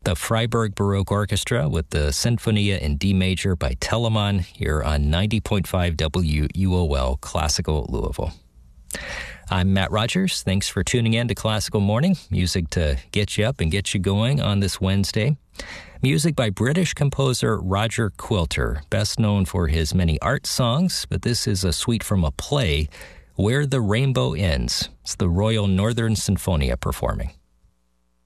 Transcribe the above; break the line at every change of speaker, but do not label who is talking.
The Freiburg Baroque Orchestra with the Sinfonia in D major by Telemann here on 90.5 WUOL Classical Louisville. I'm Matt Rogers. Thanks for tuning in to Classical Morning, music to get you up and get you going on this Wednesday. Music by British composer Roger Quilter, best known for his many art songs, but this is a suite from a play, Where the Rainbow Ends. It's the Royal Northern Sinfonia performing.